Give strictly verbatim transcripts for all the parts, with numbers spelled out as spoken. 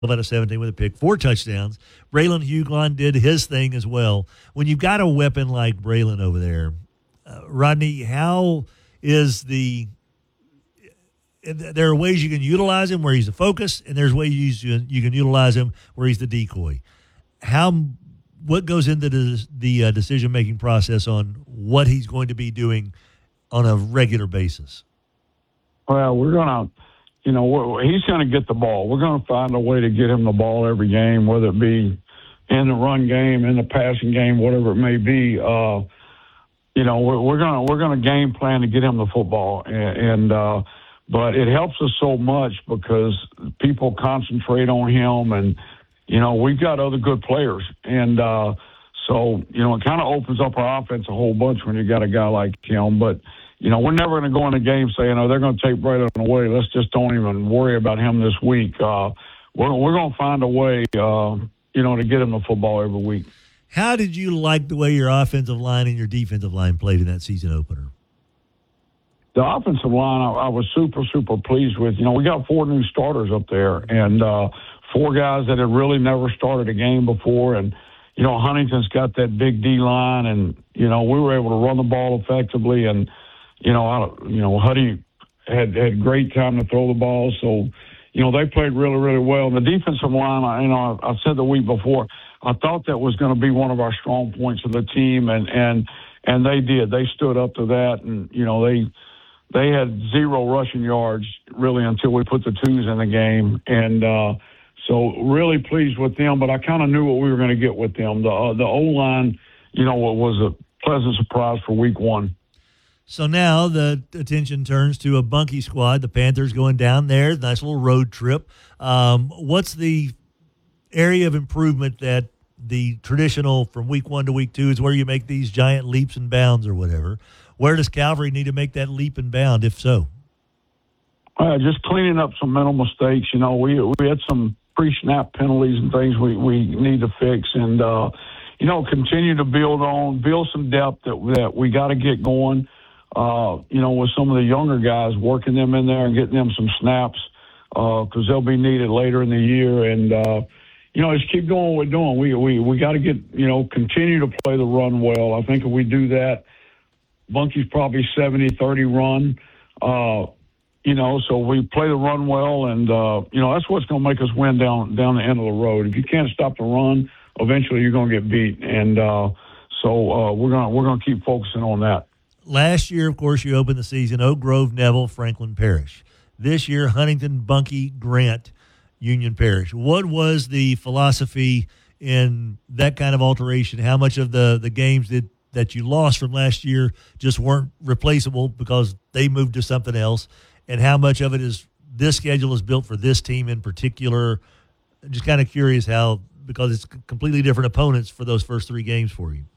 out of seventeen with a pick, four touchdowns. Braylon Huglon did his thing as well. When you've got a weapon like Braylon over there, uh, Rodney, how is the – there are ways you can utilize him where he's the focus, and there's ways you, you can utilize him where he's the decoy. How – what goes into the, the uh, decision-making process on what he's going to be doing on a regular basis? Well, we're going to – You know, we're, he's going to get the ball. We're going to find a way to get him the ball every game, whether it be in the run game, in the passing game, whatever it may be. Uh, you know, we're, we're going to we're going to game plan to get him the football, and, and uh, but it helps us so much because people concentrate on him, and you know we've got other good players, and uh, so you know it kind of opens up our offense a whole bunch when you got a guy like him, but. You know, we're never going to go in a game saying, oh, they're going to take Braylon away. Let's just don't even worry about him this week. Uh, we're we're going to find a way, uh, you know, to get him the football every week. How did you like the way your offensive line and your defensive line played in that season opener? The offensive line, I, I was super, super pleased with. You know, we got four new starters up there and uh, four guys that had really never started a game before. And, you know, Huntington's got that big D-line, and, you know, we were able to run the ball effectively. And, You know, I, you know, Huddy had had great time to throw the ball, so you know they played really, really well. And the defensive line, I, you know, I, I said the week before, I thought that was going to be one of our strong points of the team, and and and they did. They stood up to that, and you know they they had zero rushing yards really until we put the twos in the game, and uh, so really pleased with them. But I kind of knew what we were going to get with them. The uh, the O line, you know, was a pleasant surprise for week one. So now the attention turns to a Bunkie squad. The Panthers going down there, nice little road trip. Um, what's the area of improvement that the traditional from week one to week two is where you make these giant leaps and bounds or whatever? Where does Calvary need to make that leap and bound, if so? Uh, just cleaning up some mental mistakes. You know, we we had some pre-snap penalties and things we, we need to fix, and, uh, you know, continue to build on, build some depth that, that we got to get going. Uh, you know, with some of the younger guys, working them in there and getting them some snaps because uh, they'll be needed later in the year. And, uh, you know, just keep doing what we're doing. We we, we got to get, you know, continue to play the run well. I think if we do that, Bunkie's probably seventy thirty run. Uh, you know, so we play the run well, and, uh, you know, that's what's going to make us win down down the end of the road. If you can't stop the run, eventually you're going to get beat. And uh, so uh, we're going we're gonna keep focusing on that. Last year, of course, you opened the season Oak Grove, Neville, Franklin Parish. This year, Huntington, Bunkie, Grant, Union Parish. What was the philosophy in that kind of alteration? How much of the, the games that, that you lost from last year just weren't replaceable because they moved to something else? And how much of it is this schedule is built for this team in particular? Just kind of curious how, because it's completely different opponents for those first three games for you.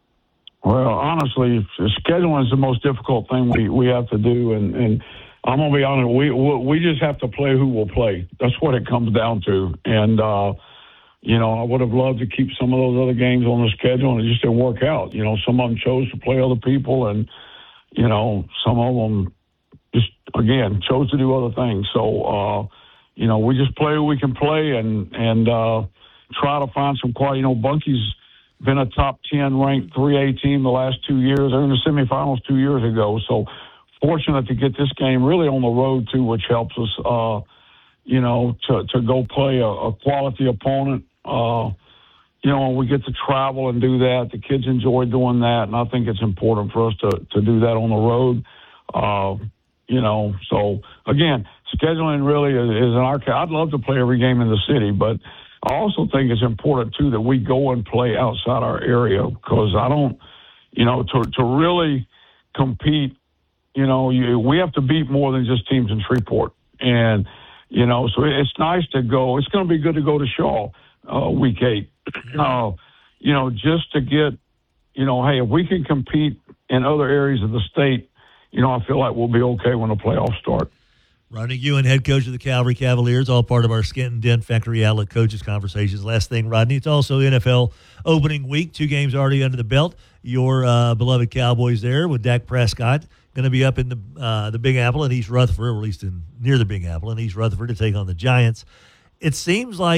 Well, honestly, scheduling is the most difficult thing we, we have to do, and, and I'm gonna be honest. We we just have to play who will play. That's what it comes down to. And uh, you know, I would have loved to keep some of those other games on the schedule, and it just didn't work out. You know, some of them chose to play other people, and you know, some of them just again chose to do other things. So uh, you know, we just play who we can play, and and uh, try to find some quality. You know, Bunkie's been a top ten ranked three A team the last two years. They're in the semifinals two years ago. So fortunate to get this game really on the road too, which helps us, uh, you know, to, to go play a, a quality opponent. Uh, you know, we get to travel and do that. The kids enjoy doing that. And I think it's important for us to, to do that on the road. Uh, you know, so again, scheduling really is, is an arcade. I'd love to play every game in the city, but I also think it's important, too, that we go and play outside our area because I don't, you know, to to really compete, you know, you, we have to beat more than just teams in Shreveport. And, you know, so it's nice to go. It's going to be good to go to Shaw uh, week eight, uh, you know, just to get, you know, hey, if we can compete in other areas of the state, you know, I feel like we'll be okay when the playoffs start. Rodney Ewan, head coach of the Calvary Cavaliers, all part of our Skenton Dent Factory Outlet Coaches Conversations. Last thing, Rodney, it's also N F L opening week. Two games already under the belt. Your uh, beloved Cowboys there with Dak Prescott going to be up in the uh, the Big Apple in East Rutherford, or at least in near the Big Apple in East Rutherford to take on the Giants. it seems like